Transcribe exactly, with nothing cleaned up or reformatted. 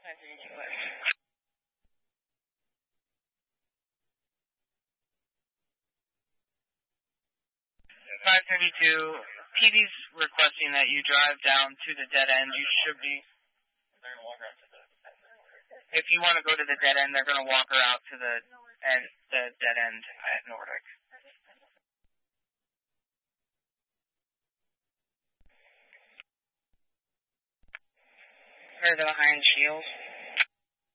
five thirty-two, P D's requesting that you drive down to the dead end. You should be... If you want to go to the dead end, they're going to walk her out to the, end, the dead end at Nordic. Or the behind Shields.